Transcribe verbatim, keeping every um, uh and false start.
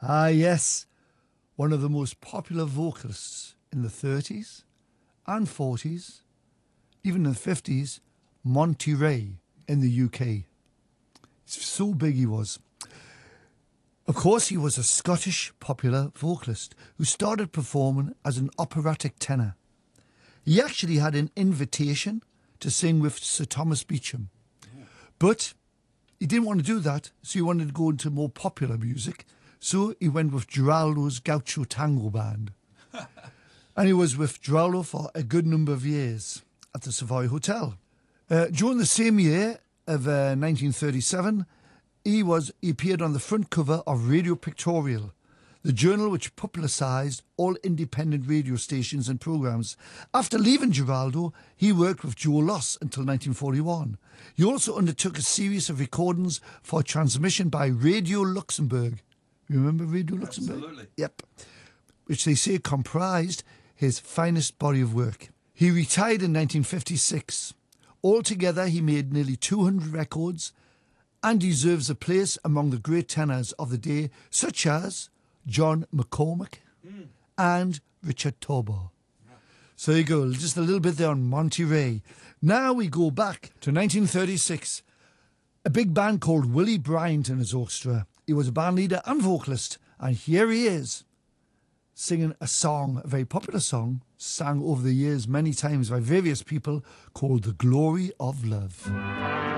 Ah, yes. One of the most popular vocalists in the thirties and forties, even in the fifties, Monty Ray in the U K. So big he was. Of course, he was a Scottish popular vocalist who started performing as an operatic tenor. He actually had an invitation to sing with Sir Thomas Beecham. But he didn't want to do that, so he wanted to go into more popular music. So he went with Geraldo's Gaucho Tango Band. And he was with Geraldo for a good number of years at the Savoy Hotel. Uh, during the same year of uh, nineteen thirty-seven, he, was, he appeared on the front cover of Radio Pictorial, the journal which publicised all independent radio stations and programmes. After leaving Geraldo, he worked with Joe Loss until nineteen forty-one. He also undertook a series of recordings for transmission by Radio Luxembourg. You remember Radio Luxembourg? Absolutely. Yep. Which they say comprised his finest body of work. He retired in nineteen fifty-six. Altogether, he made nearly two hundred records and deserves a place among the great tenors of the day, such as John McCormack mm. and Richard Tauber. Yeah. So there you go, just a little bit there on Monty Ray. Now we go back to nineteen thirty-six. A big band called Willie Bryant and his orchestra. He was a band leader and vocalist, and here he is, singing a song, a very popular song, sang over the years many times by various people, called The Glory of Love.